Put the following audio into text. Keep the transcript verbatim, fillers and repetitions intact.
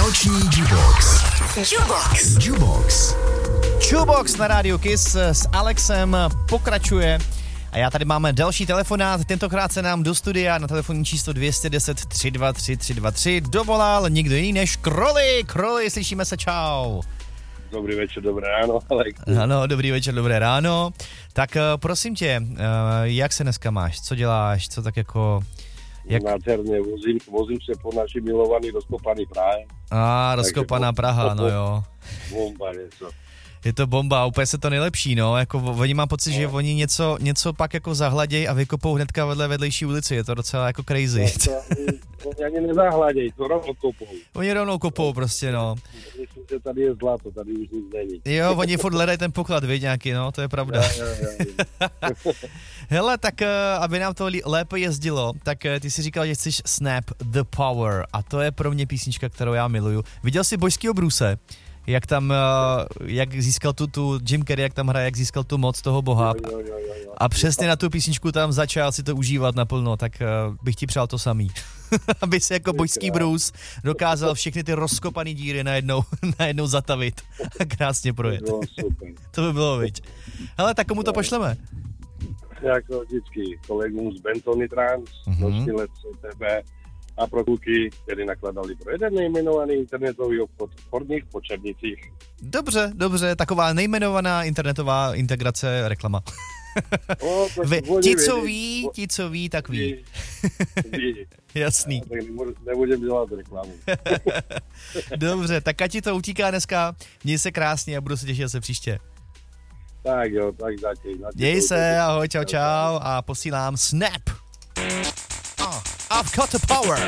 Noční Jukebox. Jukebox. Jukebox. Jukebox na rádiu Kiss s Alexem pokračuje. A já tady máme další telefonát, tentokrát se nám do studia na telefonní číslo dvě jedna nula tři dva tři tři dva tři dovolal nikdo jiný než Kroli. Kroli, slyšíme se, čau. Dobrý večer, dobré ráno, Alex. Ano, dobrý večer, dobré ráno. Tak prosím tě, jak se dneska máš, co děláš, co tak jako... Jak... Nádherně, vozím, vozím se po naší milovaný rozkopaný Prahe. A, rozkopaná Praha, no jo. Bomba něco. Je to bomba, úplně se to nejlepší, no, jako oni mám pocit, no. že oni něco, něco pak jako zahladějí a vykopou hnedka vedle vedlejší ulici, je to docela jako crazy. No, to, oni ani nezahladějí, to rovnou kopou. Oni rovnou kopou prostě, no. Myslím, že tady je zlato, tady už nic není. Jo, oni furt hledají ten poklad, viď, nějaký, no, to je pravda. Jo, jo, jo. Hele, tak aby nám to lépe jezdilo, tak ty si říkal, že chceš Snap the Power a to je pro mě písnička, kterou já miluju. Viděl jsi Božskýho Bruce? Jak tam, jak získal tu, tu Jim Carrey, jak tam hraje, jak získal tu moc toho boha. Jo, jo, jo, jo. A přesně na tu písničku tam začal si to užívat naplno, tak bych ti přál to samý. Aby se jako Božský Bruce dokázal všechny ty rozkopaný díry najednou, najednou zatavit a krásně projet. To, to by bylo, viď. Hele, tak komu to pošleme? Jako vždycky kolegům z Bentony Trans, mm-hmm. Noční let C T B, a pro kluky, který nakladali pro jeden nejmenovaný internetový obchod v Horních Počernicích. Dobře, dobře, taková nejmenovaná internetová integrace reklama. O, Vy, ti, co ví, ti, co ví, tak ví. ví. Jasný. Tak nebudem dělat reklamu. Dobře, tak ať ti to utíká dneska, měj se krásně a budu se těšit se příště. Tak jo, tak zatím. Měj se, ahoj, čau, čau a posílám Snap. Oh, I've got the power.